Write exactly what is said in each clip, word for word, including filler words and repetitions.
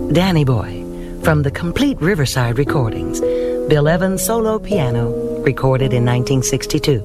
Danny Boy, from the complete Riverside recordings, Bill Evans' solo piano, recorded in nineteen sixty-two.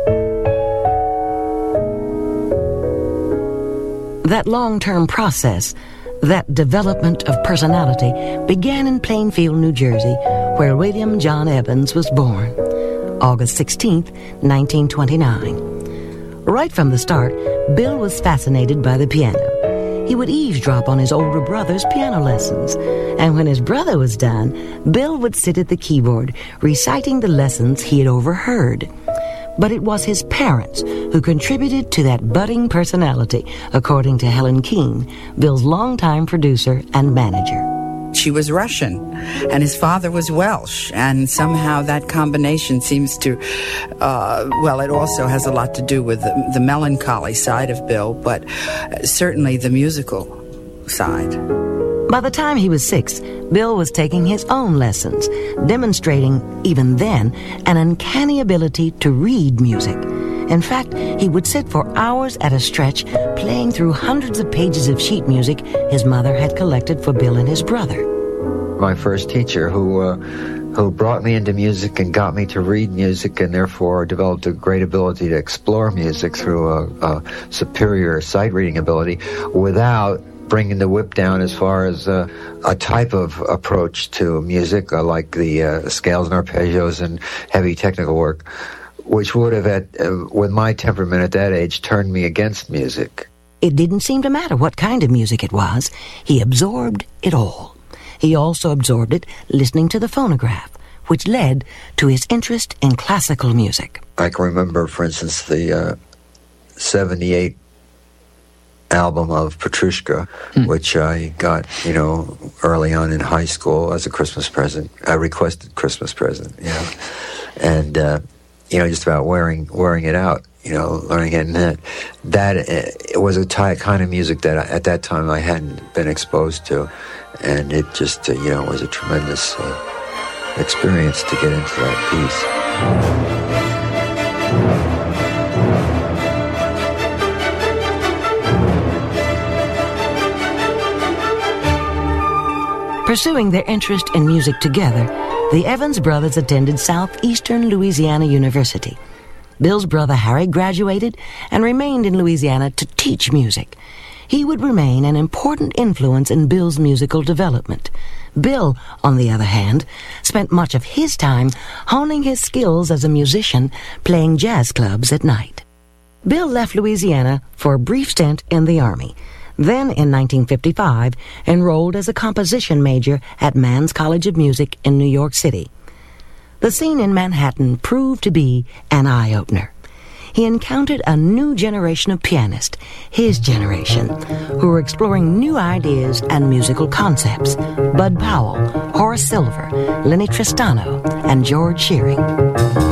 That long-term process, that development of personality, began in Plainfield, New Jersey, where William John Evans was born, August sixteenth, nineteen twenty-nine. Right from the start, Bill was fascinated by the piano. He would eavesdrop on his older brother's piano lessons, and when his brother was done, Bill would sit at the keyboard, reciting the lessons he had overheard. But it was his parents who contributed to that budding personality, according to Helen Keane, Bill's longtime producer and manager. She was Russian, and his father was Welsh, and somehow that combination seems to, uh, well, it also has a lot to do with the, the melancholy side of Bill, but certainly the musical side. By the time he was six, Bill was taking his own lessons, demonstrating, even then, an uncanny ability to read music. In fact, he would sit for hours at a stretch, playing through hundreds of pages of sheet music his mother had collected for Bill and his brother. My first teacher, who uh, who brought me into music and got me to read music, and therefore developed a great ability to explore music through a, a superior sight-reading ability, without bringing the whip down as far as uh, a type of approach to music, uh, like the uh, scales and arpeggios and heavy technical work, which would have, at, uh, with my temperament at that age, turned me against music. It didn't seem to matter what kind of music it was. He absorbed it all. He also absorbed it listening to the phonograph, which led to his interest in classical music. I can remember, for instance, the uh, seventy-eight album of Petrushka, hmm. which I got, you know, early on in high school as a Christmas present. I requested Christmas present, you know, and, uh, you know, just about wearing wearing it out, you know, learning it. And that, that uh, it was a ty- kind of music that I, at that time I hadn't been exposed to. And it just, uh, you know, was a tremendous uh, experience to get into that piece. Pursuing their interest in music together, the Evans brothers attended Southeastern Louisiana University. Bill's brother Harry graduated and remained in Louisiana to teach music. He would remain an important influence in Bill's musical development. Bill, on the other hand, spent much of his time honing his skills as a musician, playing jazz clubs at night. Bill left Louisiana for a brief stint in the Army. Then, in nineteen fifty-five, enrolled as a composition major at Mann's College of Music in New York City. The scene in Manhattan proved to be an eye-opener. He encountered a new generation of pianists, his generation, who were exploring new ideas and musical concepts. Bud Powell, Horace Silver, Lenny Tristano, and George Shearing.